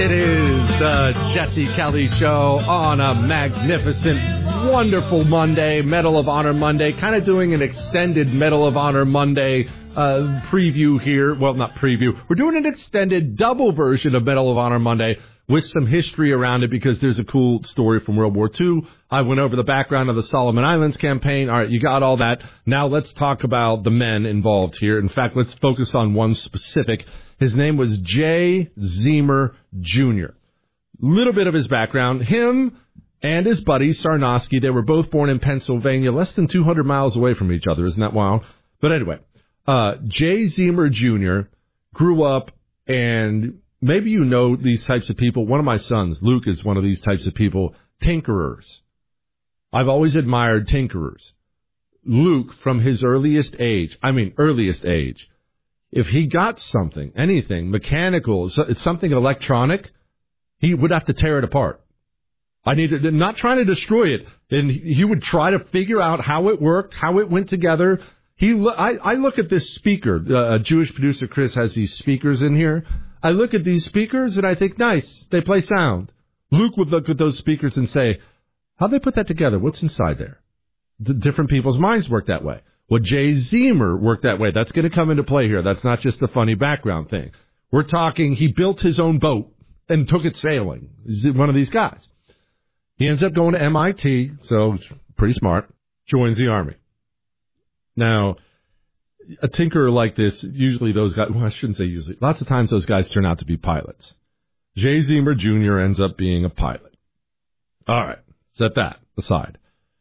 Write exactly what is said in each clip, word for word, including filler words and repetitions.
It is the Jesse Kelly Show on a magnificent, wonderful Monday, Medal of Honor Monday, kind of doing an extended Medal of Honor Monday uh, preview here. Well, not preview. We're doing an extended double version of Medal of Honor Monday with some history around it because there's a cool story from World War Two. I went over the background of the Solomon Islands campaign. All right, you got all that. Now let's talk about the men involved here. In fact, let's focus on one specific. His name was Jay Ziemer Junior Little bit of his background. Him and his buddy, Sarnosky, they were both born in Pennsylvania, less than two hundred miles away from each other. Isn't that wild? But anyway, uh, Jay Ziemer Junior grew up, and maybe you know these types of people. One of my sons, Luke, is one of these types of people, tinkerers. I've always admired tinkerers. Luke, from his earliest age, I mean earliest age, if he got something, anything, mechanical, it's something electronic, he would have to tear it apart. I need to, not trying to destroy it. And he would try to figure out how it worked, how it went together. He, I, I look at this speaker. Uh, Jewish producer Chris has these speakers in here. I look at these speakers and I think, nice, they play sound. Luke would look at those speakers and say, how'd they put that together? What's inside there? The different people's minds work that way. Well, Jay Ziemer worked that way. That's going to come into play here. That's not just a funny background thing. We're talking, he built his own boat and took it sailing. He's one of these guys. He ends up going to M I T, so it's pretty smart, joins the Army. Now, a tinkerer like this, usually those guys, well, I shouldn't say usually, lots of times those guys turn out to be pilots. Jay Ziemer Junior ends up being a pilot. All right, set that aside.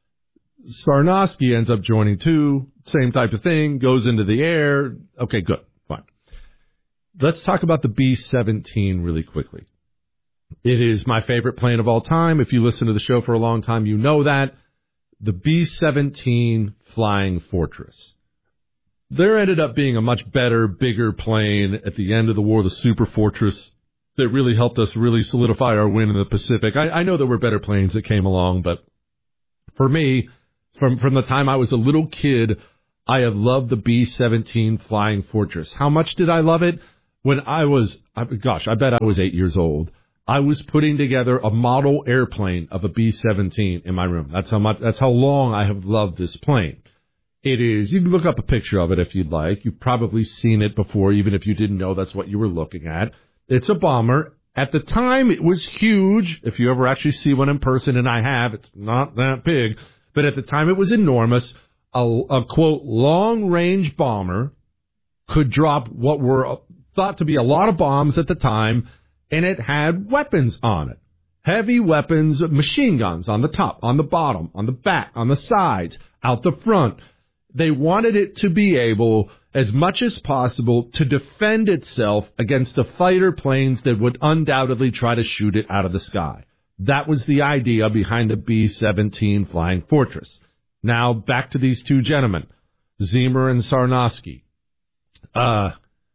Sarnosky ends up joining too, same type of thing, goes into the air. Okay, good, fine. Let's talk about the B seventeen really quickly. It is my favorite plane of all time. If you listen to the show for a long time, you know that. The B seventeen Flying Fortress. There ended up being a much better, bigger plane at the end of the war, the Super Fortress, that really helped us really solidify our win in the Pacific. I, I know there were better planes that came along, but for me, From from the time I was a little kid, I have loved the B seventeen Flying Fortress. How much did I love it? When I was, gosh, I bet I was eight years old. I was putting together a model airplane of a B seventeen in my room. That's how much. That's how long I have loved this plane. It is. You can look up a picture of it if you'd like. You've probably seen it before, even if you didn't know that's what you were looking at. It's a bomber. At the time, it was huge. If you ever actually see one in person, and I have, it's not that big. But at the time, it was enormous. A, a, quote, long-range bomber could drop what were thought to be a lot of bombs at the time, and it had weapons on it. Heavy weapons, machine guns on the top, on the bottom, on the back, on the sides, out the front. They wanted it to be able, as much as possible, to defend itself against the fighter planes that would undoubtedly try to shoot it out of the sky. That was the idea behind the B seventeen Flying Fortress. Now, back to these two gentlemen, Ziemer and Sarnosky. Uh,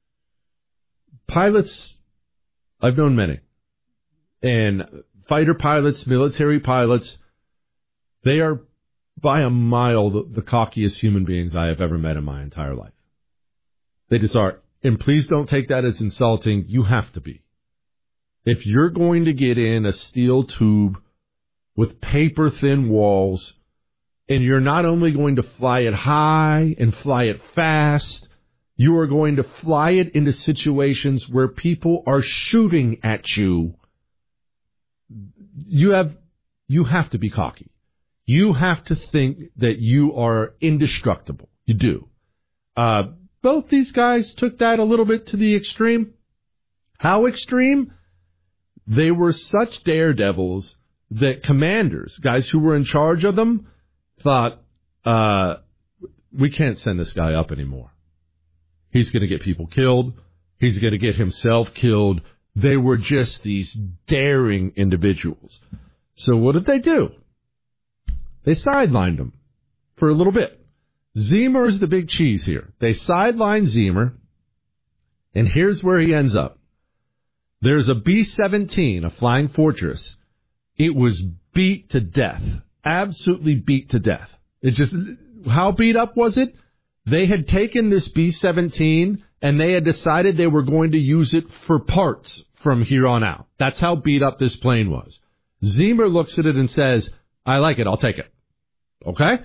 pilots, I've known many. And fighter pilots, military pilots, they are by a mile the, the cockiest human beings I have ever met in my entire life. They just are. And please don't take that as insulting. You have to be. If you're going to get in a steel tube with paper-thin walls, and you're not only going to fly it high and fly it fast, you are going to fly it into situations where people are shooting at you. You have, you have to be cocky. You have to think that you are indestructible. You do. Uh, both these guys took that a little bit to the extreme. How extreme? They were such daredevils that commanders, guys who were in charge of them, thought, uh, we can't send this guy up anymore. He's going to get people killed. He's going to get himself killed. They were just these daring individuals. So what did they do? They sidelined him for a little bit. Ziemer is the big cheese here. They sidelined Ziemer, and here's where he ends up. There's a B seventeen, a Flying Fortress. It was beat to death. Absolutely beat to death. It just, how beat up was it? They had taken this B seventeen and they had decided they were going to use it for parts, from here on out. That's how beat up this plane was. Zemer looks at it and says, I like it, I'll take it. Okay?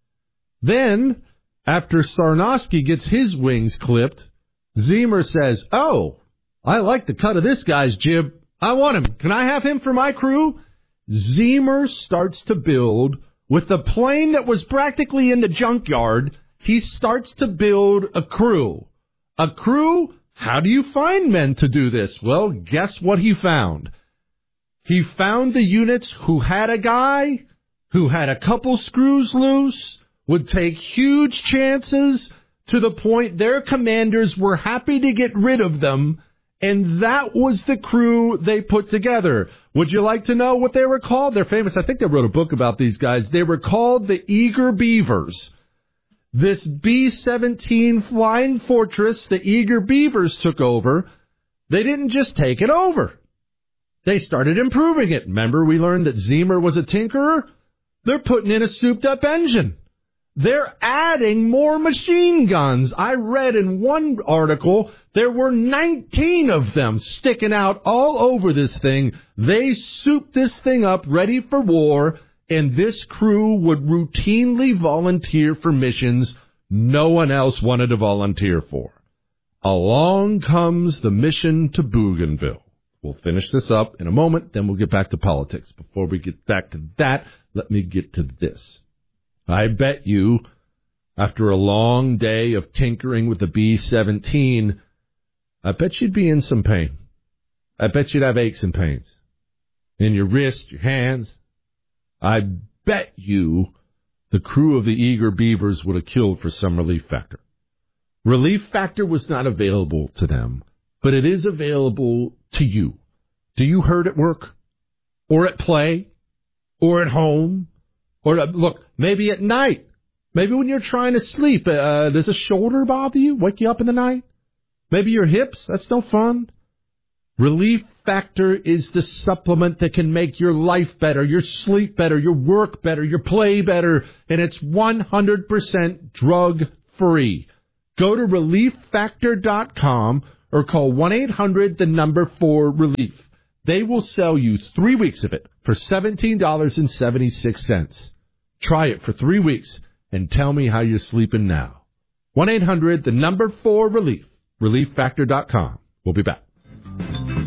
Then, after Sarnosky gets his wings clipped, Zemer says, oh, I like the cut of this guy's jib. I want him. Can I have him for my crew? Zemer starts to build with the plane that was practically in the junkyard. He starts to build a crew. A crew? How do you find men to do this? Well, guess what he found? He found the units who had a guy who had a couple screws loose, would take huge chances to the point their commanders were happy to get rid of them, and that was the crew they put together. Would you like to know what they were called? They're famous. I think they wrote a book about these guys. They were called the Eager Beavers. This B seventeen Flying Fortress, the Eager Beavers took over. They didn't just take it over. They started improving it. Remember, we learned that Zemer was a tinkerer? They're putting in a souped-up engine. They're adding more machine guns. I read in one article there were nineteen of them sticking out all over this thing. They souped this thing up ready for war, and this crew would routinely volunteer for missions no one else wanted to volunteer for. Along comes the mission to Bougainville. We'll finish this up in a moment, then we'll get back to politics. Before we get back to that, let me get to this. I bet you, after a long day of tinkering with the B seventeen, I bet you'd be in some pain. I bet you'd have aches and pains in your wrists, your hands. I bet you the crew of the Eager Beavers would have killed for some relief factor. Relief factor was not available to them, but it is available to you. Do you hurt at work? Or at play? Or at home? Or, uh, look, maybe at night. Maybe when you're trying to sleep. Uh, does a shoulder bother you? Wake you up in the night? Maybe your hips? That's no fun. Relief Factor is the supplement that can make your life better, your sleep better, your work better, your play better, and it's one hundred percent drug-free. Go to relief factor dot com or call one eight hundred the number four relief. They will sell you three weeks of it for seventeen dollars and seventy-six cents. Try it for three weeks and tell me how you're sleeping now. one eight hundred the number four relief. relief factor dot com. We'll be back.